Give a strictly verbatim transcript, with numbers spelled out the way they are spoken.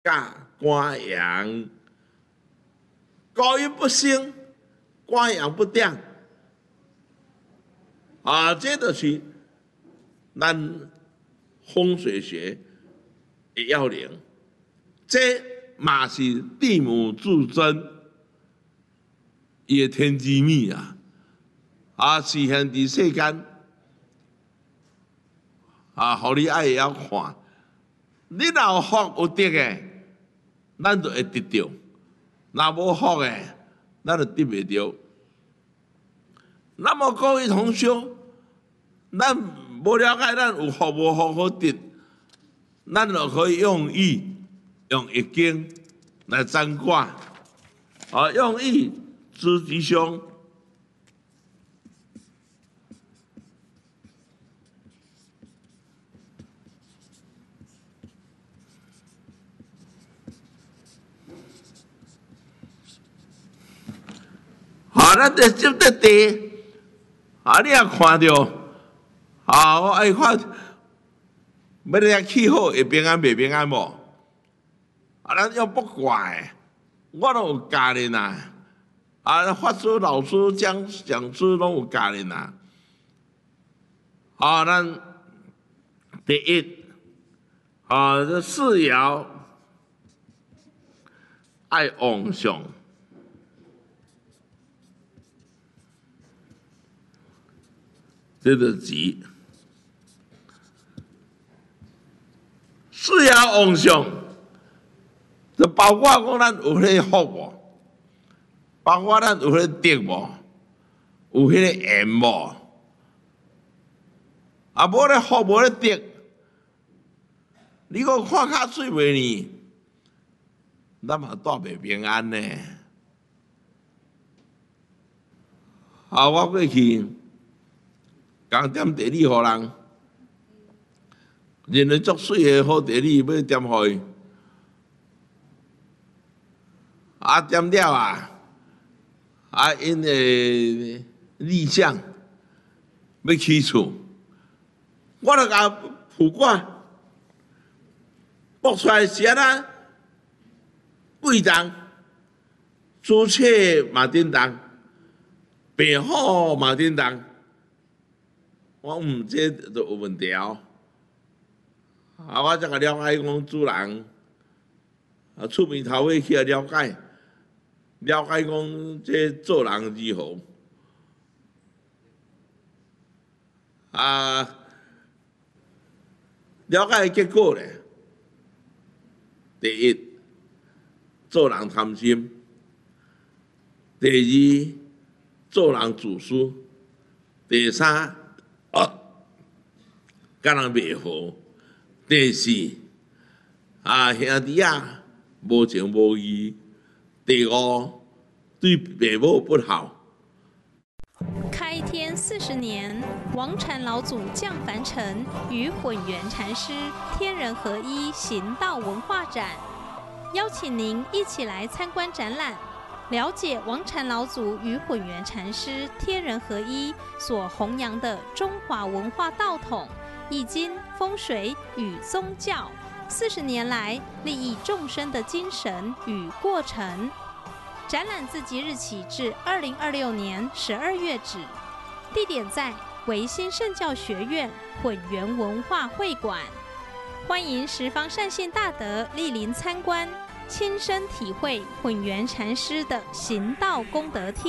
甲官阳，高阴不升，官阳不定。啊，这就是咱风水学的要领。这嘛是地母至真，伊的天机密啊！啊，实现伫世间，啊，互你爱会晓看。你若有福有德的，咱就会得到；若无福的，咱就得袂到。那么各位同学，咱无了解咱有福无福好得，咱就可以用易用易经来占卦，啊，用易知吉凶。啊，咱伫接得地，啊，你也看到，啊，我爱看，要你气好会平安袂平安无？啊，咱要不怪，我都有教你呐，啊，法师、老师、讲讲师拢有教你呐。啊，咱第一，啊，这四爻爱旺相。这个吉，四爻旺相，就包括讲咱有迄个福无，包括咱有迄个德无，有迄个缘无，啊，无咧福无咧德，你讲看较水袂呢，咱嘛住袂平安呢。啊，我过去。讲点地理互人，认为足水诶好地理要点互伊，啊点了啊，啊因诶立项要起厝，我著甲卜卦，卜出来是安那贵人，朱雀嘛叮当，白虎嘛叮当。我毋这就有问题哦，啊！我才甲了解讲主人，啊，出面头尾去了解，了解讲这做人如何，啊，了解结果咧。第一，做人贪心；第二，做人自私；第三。哦，甲人袂好。第四，啊兄弟啊无情无义。第五，对父母不好。 开天四十年，王禅老祖降凡尘，与混元禅师天人合一行道文化展，邀请您一起来参观展览。了解王禅老祖与混元禅师天人合一所弘扬的中华文化道统、易经、风水与宗教四十年来利益众生的精神与过程。展览自即日起至二零二六年十二月止，地点在维新圣教学院混元文化会馆，欢迎十方善信大德莅临参观。亲身体会混元禅师的行道功德天。